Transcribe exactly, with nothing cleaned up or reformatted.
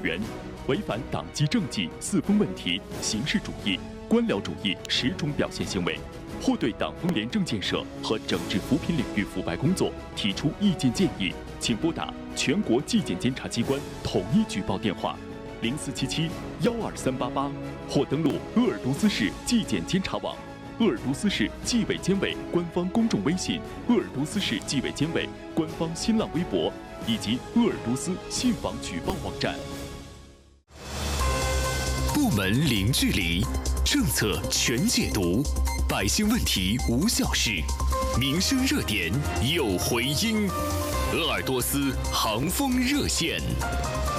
员，违反党纪政纪四风问题、形式主义、官僚主义十种表现行为，或对党风廉政建设和整治扶贫领域腐败工作提出意见建议，请拨打全国纪检监察机关统一举报电话零四七七幺二三八八，或登录鄂尔多斯市纪检监察网、鄂尔多斯市纪委监委官方公众微信、鄂尔多斯市纪委监委官方新浪微博以及鄂尔多斯信访举报网站。 部门零距离，政策全解读，百姓问题无小事，民生热点有回音。鄂尔多斯航风热线。